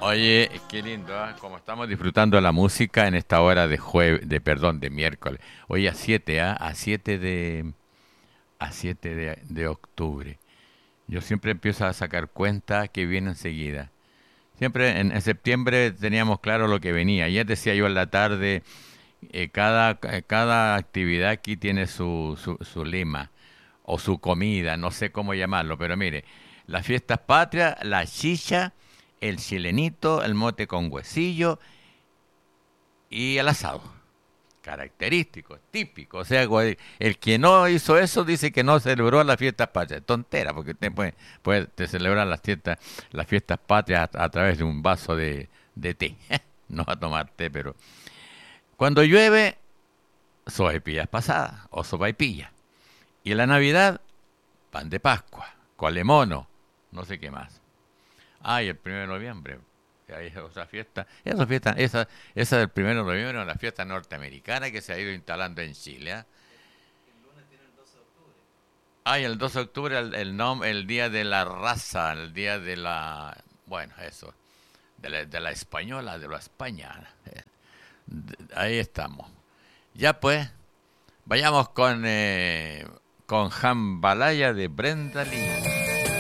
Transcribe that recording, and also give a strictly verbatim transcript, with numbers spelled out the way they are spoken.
Oye, qué lindo, ¿ah? Como estamos disfrutando la música en esta hora de jueves, de perdón, de miércoles. Hoy a siete, ¿ah? A siete de a siete de, de octubre. Yo siempre empiezo a sacar cuenta que viene enseguida. Siempre en, en septiembre teníamos claro lo que venía. Ya decía yo en la tarde, eh, cada, eh, cada actividad aquí tiene su, su, su lema o su comida, no sé cómo llamarlo, pero mire, las fiestas patrias, la chicha, el chilenito, el mote con huesillo y el asado. Característico, típico. O sea, güey, el que no hizo eso dice que no celebró las fiestas patrias. Tontera, porque usted puede, puede te celebrar las fiestas, las fiestas patrias a, a través de un vaso de, de té. No va a tomar té, pero cuando llueve, sopaipillas pasadas o sopaipilla. Y en la Navidad, pan de Pascua, colemono, no sé qué más. Ah, y el primero de noviembre. Hay otra fiesta. Esa fiesta, esa, esa del primero de noviembre es una fiesta norteamericana que se ha ido instalando en Chile. ¿Ah? Ah, y el doce de octubre, el, el, nom- el día de la raza, el día de la. Bueno, eso. De la, de la española, de la España. Eh, de- ahí estamos. Ya pues, vayamos con. Eh, con Jambalaya de Brenda Lee.